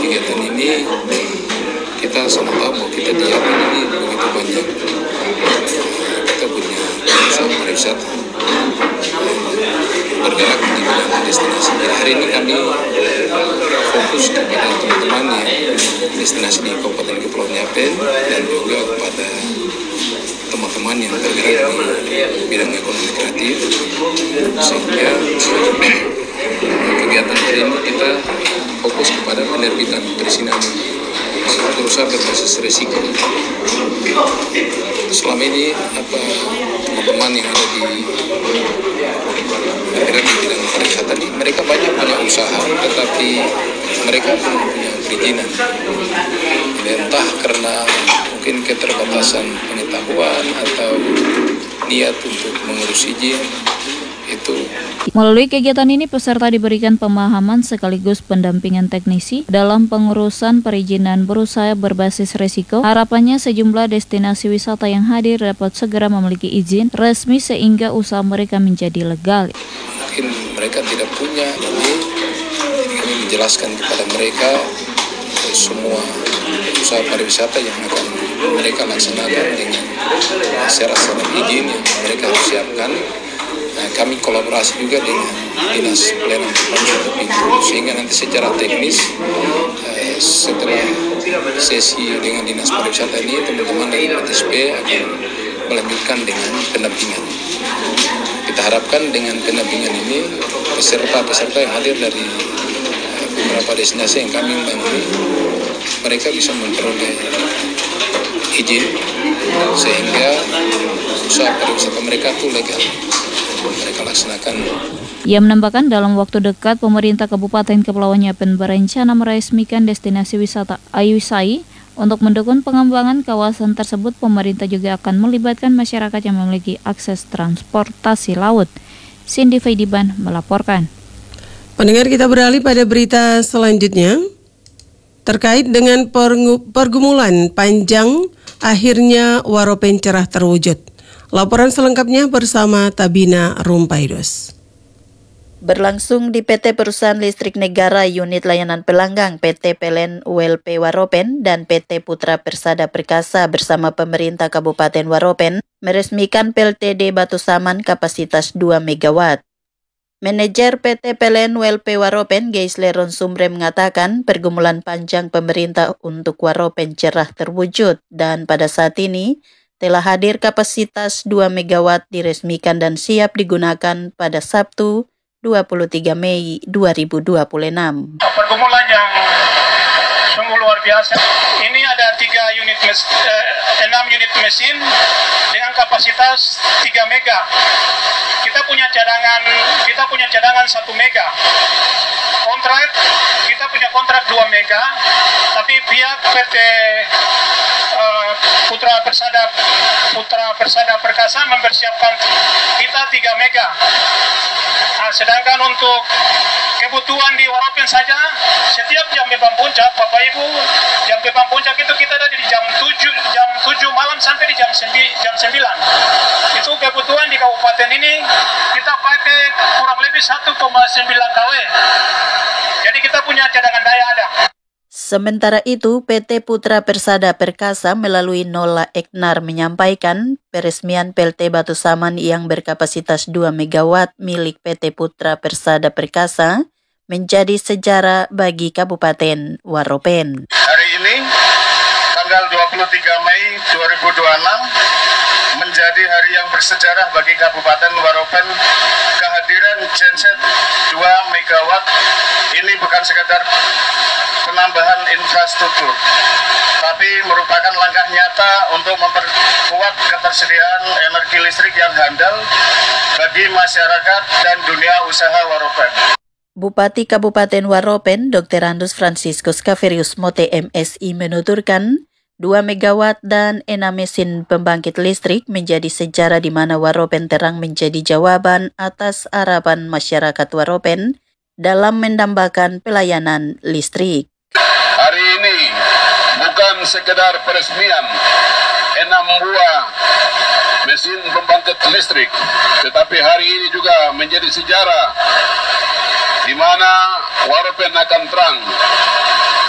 kegiatan ini kita sama tahu bahwa kita di Yapen ini begitu banyak. Kita punya usaha pariwisata bergerak di bidang destinasi. Jadi hari ini kami fokus kepada teman-teman yang destinasi di Kabupaten Kepulauan Yapen dan juga kepada teman-teman yang bergerak di bidang ekonomi kreatif, sehingga kegiatan hari ini kita fokus kepada penerbitan perizinan berusaha berbasis risiko. Selama ini teman-teman yang ada di bergerak di bidang pariwisata ini, mereka banyak punya usaha, tetapi mereka belum punya perizinan. Entah karena mungkin keterbatasan pengetahuan atau niat untuk mengurus izin itu. Melalui kegiatan ini peserta diberikan pemahaman sekaligus pendampingan teknisi dalam pengurusan perizinan berusaha berbasis risiko. Harapannya sejumlah destinasi wisata yang hadir dapat segera memiliki izin resmi sehingga usaha mereka menjadi legal. Mungkin mereka tidak punya ini, kami menjelaskan kepada mereka semua usaha pariwisata yang akan mereka laksanakan dengan syarat-syarat izin yang mereka harus siapkan. Nah, kami kolaborasi juga dengan Dinas Pelayanan Satu Pintu, sehingga nanti secara teknis setelah sesi dengan Dinas Pariwisata ini, teman-teman dari PTSP akan melanjutkan dengan pendampingan. Kita harapkan dengan pendampingan ini peserta-peserta yang hadir dari beberapa destinasi yang kami undang ini, mereka bisa memperoleh izin sehingga usaha pariwisata mereka itu legal mereka laksanakan. Ia menambahkan dalam waktu dekat pemerintah Kabupaten Kepulauan Yapen berencana meresmikan destinasi wisata Ayusai. Untuk mendukung pengembangan kawasan tersebut, pemerintah juga akan melibatkan masyarakat yang memiliki akses transportasi laut. Cindy Feidiban melaporkan. Pendengar, kita beralih pada berita selanjutnya. Terkait dengan pergumulan panjang, akhirnya Waropen cerah terwujud. Laporan selengkapnya bersama Tabina Rumpaidos. Berlangsung di PT Perusahaan Listrik Negara Unit Layanan Pelanggang PT PLN ULP Waropen dan PT Putra Persada Perkasa bersama pemerintah Kabupaten Waropen meresmikan PLTD Batu Saman kapasitas 2 MW. Manajer PT PLN ULP Waropen Geisleron Sumre mengatakan pergumulan panjang pemerintah untuk Waropen cerah terwujud dan pada saat ini telah hadir kapasitas 2 MW diresmikan dan siap digunakan pada Sabtu 23 Mei 2026. Pergumulan yang sungguh luar biasa. Ini ada 6 unit mesin dengan kapasitas 3 mega. Kita punya cadangan 1 mega. Kita punya kontrak 2 mega, tapi pihak PT Putra Persada Perkasa mempersiapkan kita 3 mega. Nah, sedangkan untuk kebutuhan di Waropen saja, setiap jam beban puncak, Bapak Ibu, jam beban puncak itu kita ada di jam 7 malam sampai di jam 9. Itu kebutuhan di kabupaten ini kita pakai kurang lebih 1,9 kW. Jadi kita punya cadangan daya ada. Sementara itu, PT Putra Persada Perkasa melalui Nola Eknar menyampaikan peresmian PLT Batu Saman yang berkapasitas 2 MW milik PT Putra Persada Perkasa menjadi sejarah bagi Kabupaten Waropen. Hari ini, tanggal 23 Mei 2026, menjadi hari yang bersejarah bagi Kabupaten Waropen. Kehadiran genset 2 MW ini bukan sekedar penambahan infrastruktur, tapi merupakan langkah nyata untuk memperkuat ketersediaan energi listrik yang handal bagi masyarakat dan dunia usaha Waropen. Bupati Kabupaten Waropen, Dr. Andus Franciscus Kaverius Mote MSI menuturkan 2 MW dan 6 mesin pembangkit listrik menjadi sejarah di mana Waropen terang menjadi jawaban atas harapan masyarakat Waropen dalam mendambakan pelayanan listrik. Hari ini bukan sekedar peresmian 6 buah mesin pembangkit listrik, tetapi hari ini juga menjadi sejarah di mana Waropen akan terang